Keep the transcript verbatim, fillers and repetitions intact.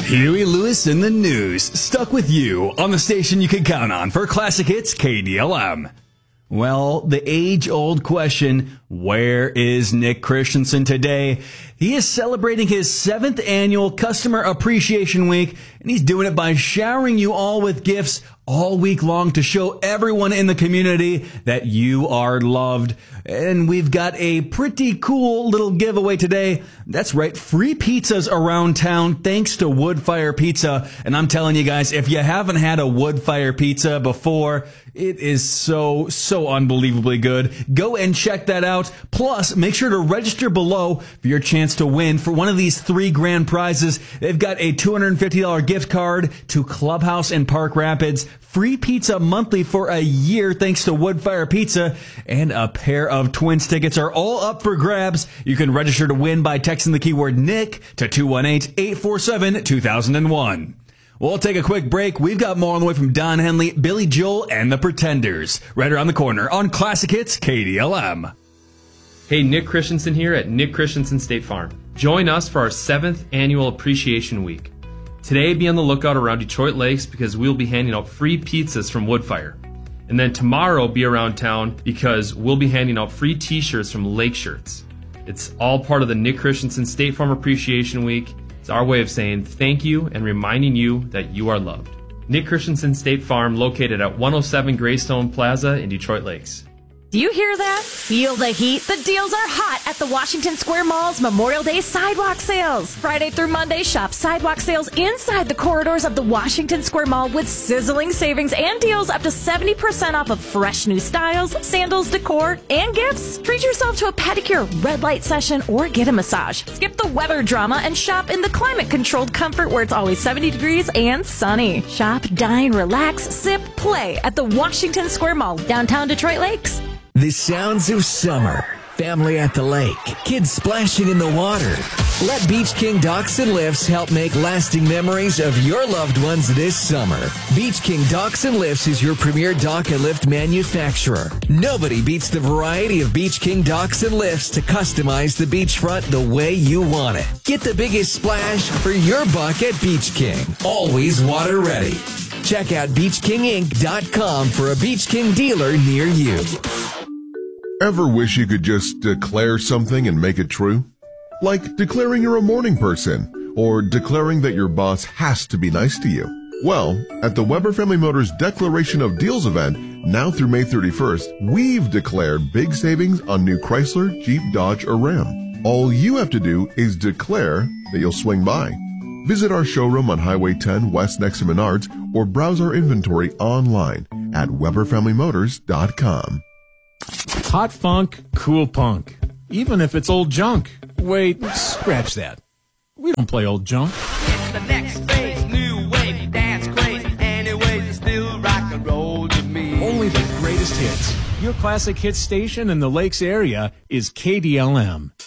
Huey Lewis in the news, stuck with you on the station you can count on for classic hits K D L M. Well, the age-old question, where is Nick Christensen today? He is celebrating his seventh annual Customer Appreciation Week, and he's doing it by showering you all with gifts all week long to show everyone in the community that you are loved. And we've got a pretty cool little giveaway today. That's right, free pizzas around town thanks to Woodfire Pizza. And I'm telling you guys, if you haven't had a Woodfire Pizza before, it is so, so unbelievably good. Go and check that out. Plus, make sure to register below for your chance to win for one of these three grand prizes. They've got a two hundred fifty dollars gift card to Clubhouse in Park Rapids, free pizza monthly for a year thanks to Woodfire Pizza, and a pair of Twins tickets are all up for grabs. You can register to win by texting the keyword Nick to two one eight, eight four seven, two thousand one. We'll take a quick break. We've got more on the way from Don Henley, Billy Joel, and the Pretenders right around the corner on Classic Hits K D L M. Hey, Nick Christensen here at Nick Christensen State Farm. Join us for our seventh annual Appreciation Week. Today, be on the lookout around Detroit Lakes because we'll be handing out free pizzas from Woodfire. And then tomorrow, be around town because we'll be handing out free t-shirts from Lake Shirts. It's all part of the Nick Christensen State Farm Appreciation Week. It's our way of saying thank you and reminding you that you are loved. Nick Christensen State Farm, located at one oh seven Greystone Plaza in Detroit Lakes. Do you hear that? Feel the heat? The deals are hot at the Washington Square Mall's Memorial Day Sidewalk Sales. Friday through Monday, shop sidewalk sales inside the corridors of the Washington Square Mall with sizzling savings and deals up to seventy percent off of fresh new styles, sandals, decor, and gifts. Treat yourself to a pedicure, red light session, or get a massage. Skip the weather drama and shop in the climate-controlled comfort where it's always seventy degrees and sunny. Shop, dine, relax, sip, play at the Washington Square Mall, downtown Detroit Lakes. The sounds of summer. Family at the lake. Kids splashing in the water. Let Beach King Docks and Lifts help make lasting memories of your loved ones this summer. Beach King Docks and Lifts is your premier dock and lift manufacturer. Nobody beats the variety of Beach King Docks and Lifts to customize the beachfront the way you want it. Get the biggest splash for your buck at Beach King. Always water ready. Check out beach king inc dot com for a Beach King dealer near you. Ever wish you could just declare something and make it true? Like declaring you're a morning person, or declaring that your boss has to be nice to you. Well, at the Weber Family Motors Declaration of Deals event, now through May thirty-first, we've declared big savings on new Chrysler, Jeep, Dodge, or Ram. All you have to do is declare that you'll swing by. Visit our showroom on Highway ten West next to Menards, or browse our inventory online at weber family motors dot com. Hot funk, cool punk. Even if it's old junk. Wait, scratch that. We don't play old junk. It's the next phase, new wave, dance craze. Anyways, it's still rock and roll to me. Only the greatest hits. Your classic hit station in the Lakes area is K D L M.